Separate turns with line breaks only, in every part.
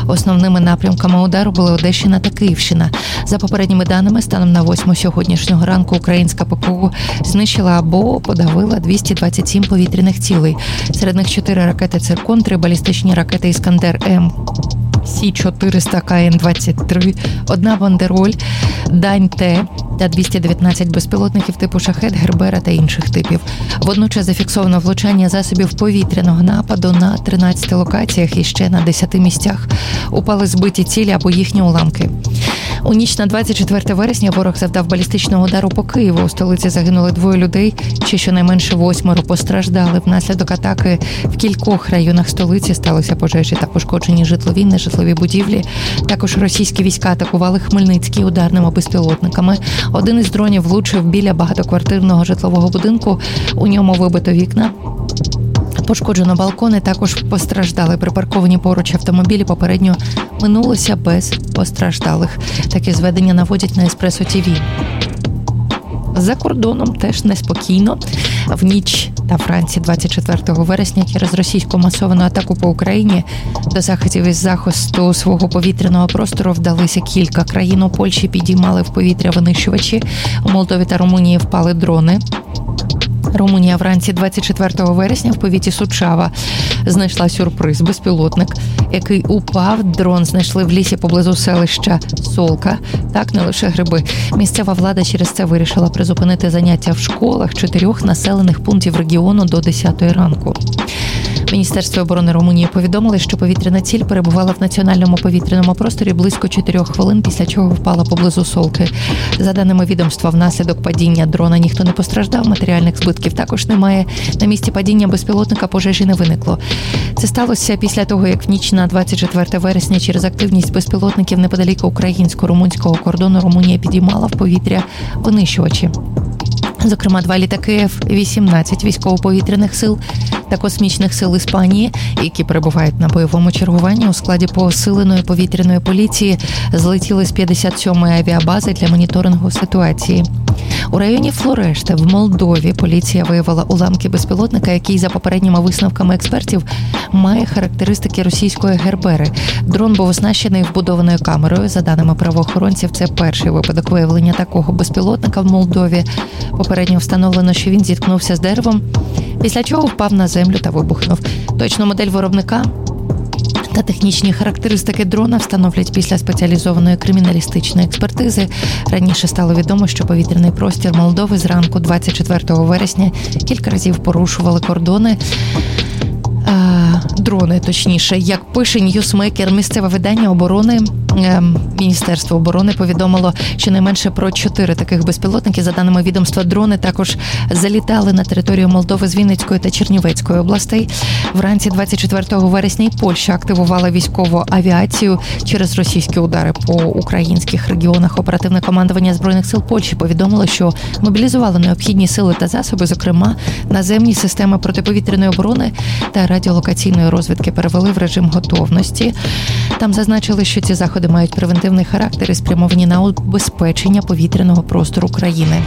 Основними напрямками удару були Одещина та Київщина. За попередніми даними, станом на 8 сьогоднішнього ранку українська ППО знищила або подавила 227 повітряних цілей. Серед них 4 ракети «Циркон», 3 балістичні ракети «Іскандер-М», Сі-400 КН-23, 1 «Бандероль», Дань-Т та 219 безпілотників типу «Шахед», «Гербера» та інших типів. Водночас зафіксовано влучання засобів повітряного нападу на 13 локаціях і ще на 10 місцях. Упали збиті цілі або їхні уламки. У ніч на 24 вересня ворог завдав балістичного удару по Києву. У столиці загинули 2 людей, ще щонайменше 8 постраждали. Внаслідок атаки в кількох районах столиці сталися пожежі та пошкоджені житлові, нежитлові будівлі. Також російські війська атакували Хмельницький ударними безпілотниками. Один із дронів влучив біля багатоквартирного житлового будинку. У ньому вибито вікна. Пошкоджено балкони, також постраждали припарковані поруч автомобілі. Попередньо минулося без постраждалих. Такі зведення наводять на Еспресо ТВ. За кордоном теж неспокійно. В ніч та вранці 24 вересня через російську масовану атаку по Україні до заходів із захисту свого повітряного простору вдалися кілька країн. У Польщі підіймали в повітря винищувачі, у Молдові та Румунії впали дрони. Румунія вранці 24 вересня в повіті Сучава знайшла сюрприз – безпілотник, який упав. Дрон знайшли в лісі поблизу селища Солка. Так, не лише гриби. Місцева влада через це вирішила призупинити заняття в школах 4 населених пунктів регіону до 10 ранку. Міністерство оборони Румунії повідомило, що повітряна ціль перебувала в національному повітряному просторі близько 4 хвилин, після чого впала поблизу Солки. За даними відомства, внаслідок падіння дрона ніхто не постраждав, матеріальних збитків також немає. На місці падіння безпілотника пожежі не виникло. Це сталося після того, як в ніч на 24 вересня через активність безпілотників неподалік українсько-румунського кордону Румунія підіймала в повітря винищувачі. Зокрема, 2 літаки F-18 військово-повітряних сил та космічних сил Іспанії, які перебувають на бойовому чергуванні у складі посиленої повітряної поліції, злетіли з 57-ї авіабази для моніторингу ситуації. У районі Флорешта в Молдові поліція виявила уламки безпілотника, який, за попередніми висновками експертів, має характеристики російської Гербери. Дрон був оснащений вбудованою камерою. За даними правоохоронців, це перший випадок виявлення такого безпілотника в Молдові. Попередньо встановлено, що він зіткнувся з деревом, після чого впав на землю та вибухнув. Точну модель виробника та технічні характеристики дрона встановлять після спеціалізованої криміналістичної експертизи. Раніше стало відомо, що повітряний простір Молдови зранку 24 вересня кілька разів порушували кордони. Дрони, точніше. Як пише Ньюсмейкер, місцеве видання оборони, Міністерство оборони повідомило щонайменше про 4 таких безпілотники. За даними відомства, дрони також залітали на територію Молдови з Вінницької та Чернівецької областей. Вранці 24 вересня і Польща активувала військову авіацію через російські удари по українських регіонах. Оперативне командування Збройних сил Польщі повідомило, що мобілізувало необхідні сили та засоби, зокрема наземні системи протиповітряної оборони та радіолокаційної розвідки перевели в режим готовності. Там зазначили, що ці заходи мають превентивний характер і спрямовані на убезпечення повітряного простору країни.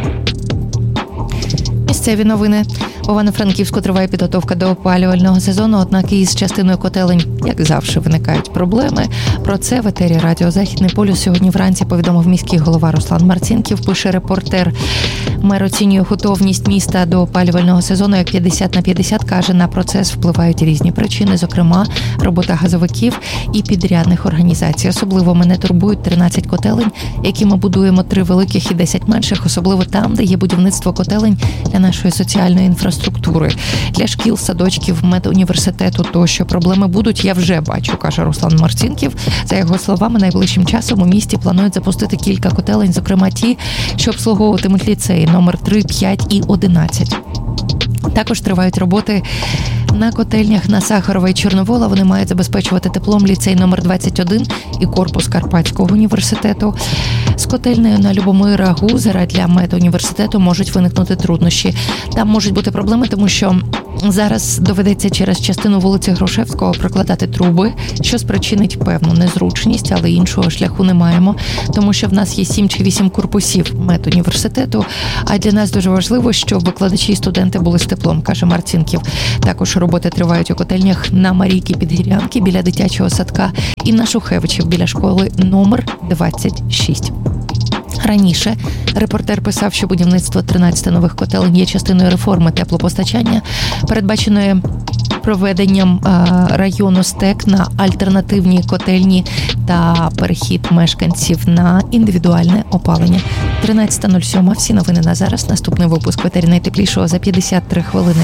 Місцеві новини. В Івано-Франківську триває підготовка до опалювального сезону, однак із частиною котелень, як завжди, виникають проблеми. Про це в етері радіо «Західний полюс» сьогодні вранці повідомив міський голова Руслан Марцінків, пише репортер. Мер оцінює готовність міста до опалювального сезону як 50/50, каже, на процес впливають різні причини, зокрема, робота газовиків і підрядних організацій. Особливо мене турбують 13 котелень, які ми будуємо, 3 великих і 10 менших, особливо там, де є будівництво котелень для нашої соціальної інфраструктури, для шкіл, садочків, медуніверситету тощо. Проблеми будуть, я вже бачу, каже Руслан Марцінків. За його словами, найближчим часом у місті планують запустити кілька котелень, зокрема ті, що обслуговуватимуть ліцеї номер 3, 5 і 11. Також тривають роботи на котельнях на Сахарова і Чорновола. Вони мають забезпечувати теплом ліцей номер 21 і корпус Карпатського університету. З котельнею на Любомира Гузера для медуніверситету можуть виникнути труднощі. Там можуть бути проблеми, тому що зараз доведеться через частину вулиці Грушевського прокладати труби, що спричинить певну незручність, але іншого шляху не маємо, тому що в нас є 7 чи 8 корпусів медуніверситету, а для нас дуже важливо, щоб викладачі і студенти були з теплом, каже Марцінків. Також роботи тривають у котельнях на Марійки Підгірянки біля дитячого садка і на Шухевичів біля школи номер 26. Раніше репортер писав, що будівництво 13 нових котелень є частиною реформи теплопостачання, передбаченої проведенням району СТЕК на альтернативні котельні та перехід мешканців на індивідуальне опалення. 13:07. Всі новини на зараз. Наступний випуск в етері найтеплішого за 53 хвилини.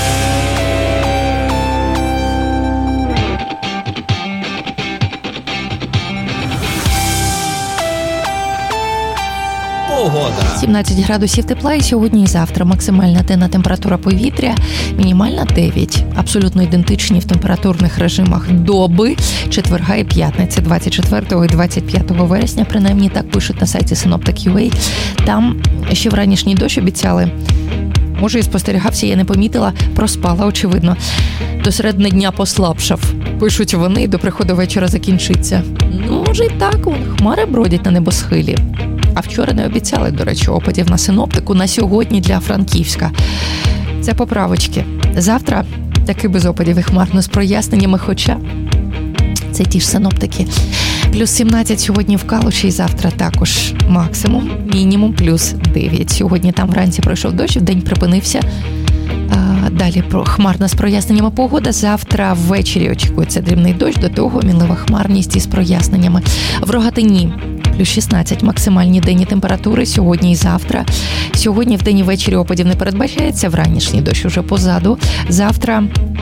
Погода.
17 градусів тепла і сьогодні і завтра. Максимальна денна температура повітря, мінімальна 9. Абсолютно ідентичні в температурних режимах доби четверга і п'ятниці 24 і 25 вересня. Принаймні так пишуть на сайті Synoptic.ua. Там ще вранішній дощ обіцяли. Може і спостерігався, я не помітила, проспала, очевидно. До середини дня послабшав. Пишуть вони, до приходу вечора закінчиться. Ну, може і так, хмари бродять на небосхилі. А вчора не обіцяли, до речі, опадів на синоптику на сьогодні для Франківська. Це поправочки. Завтра таки без опадів і хмарно з проясненнями, хоча це ті ж синоптики. Плюс 17 сьогодні в Калуші і завтра також максимум, мінімум плюс 9. Сьогодні там вранці пройшов дощ, вдень припинився. Далі хмарна з проясненнями погода. Завтра ввечері очікується дрібний дощ, до того мінлива хмарність із проясненнями. В Рогатині плюс 16 максимальні денні температури сьогодні і завтра. Сьогодні вдень і ввечері опадів не передбачається, вранішній дощ уже позаду. Завтра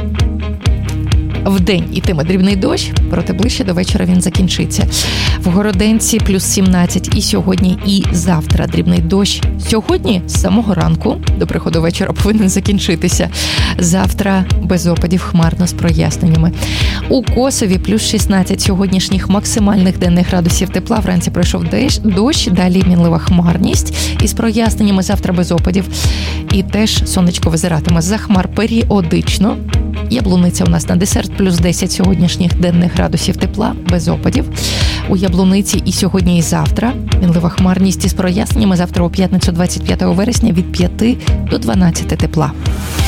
вдень ітиме дрібний дощ, проте ближче до вечора він закінчиться. В Городенці плюс 17 і сьогодні, і завтра дрібний дощ. Сьогодні з самого ранку до приходу вечора повинен закінчитися. Завтра без опадів, хмарно з проясненнями. У Косові плюс 16 сьогоднішніх максимальних денних градусів тепла. Вранці пройшов дощ, далі мінлива хмарність із проясненнями. Завтра без опадів. І теж сонечко визиратиме з-за хмар періодично. Яблуниця у нас на десерт плюс 10 сьогоднішніх денних градусів тепла, без опадів. У Яблуниці і сьогодні, і завтра. Мінлива хмарність із проясненнями. Завтра у п'ятницю 25 вересня від 5 до 12 тепла.